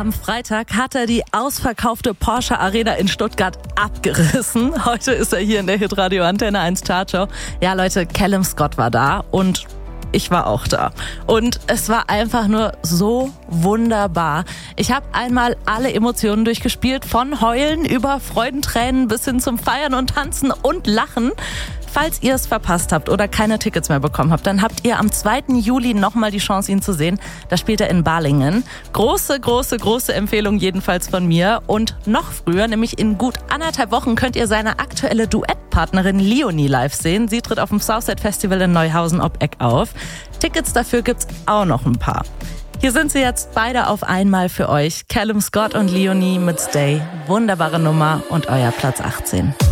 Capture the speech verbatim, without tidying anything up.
Am Freitag hat er die ausverkaufte Porsche Arena in Stuttgart abgerissen. Heute ist er hier in der Hitradio Antenne eins Chartshow. Ja Leute, Callum Scott war da und ich war auch da. Und es war einfach nur so wunderbar. Ich habe einmal alle Emotionen durchgespielt, von Heulen über Freudentränen bis hin zum Feiern und Tanzen und Lachen. Falls ihr es verpasst habt oder keine Tickets mehr bekommen habt, dann habt ihr am zweiten Juli nochmal die Chance, ihn zu sehen. Da spielt er in Balingen. Große, große, große Empfehlung jedenfalls von mir. Und noch früher, nämlich in gut anderthalb Wochen, könnt ihr seine aktuelle Duettpartnerin Leonie live sehen. Sie tritt auf dem Southside Festival in Neuhausen ob Eck auf. Tickets dafür gibt's auch noch ein paar. Hier sind sie jetzt beide auf einmal für euch. Callum Scott und Leonie mit Stay. Wunderbare Nummer und euer Platz achtzehn.